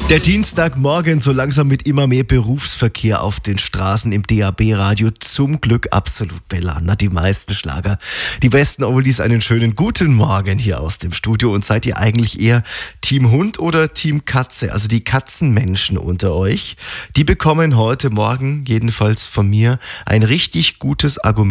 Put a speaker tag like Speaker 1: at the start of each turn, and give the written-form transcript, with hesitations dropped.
Speaker 1: Der Dienstagmorgen so langsam mit immer mehr Berufsverkehr auf den Straßen im DAB-Radio. Zum Glück absolut Bella. Na, die meisten Schlager. Die besten Oldies, einen schönen guten Morgen hier aus dem Studio. Und seid ihr eigentlich eher Team Hund oder Team Katze? Also die Katzenmenschen unter euch. Die bekommen heute Morgen, jedenfalls von mir, ein richtig gutes Argument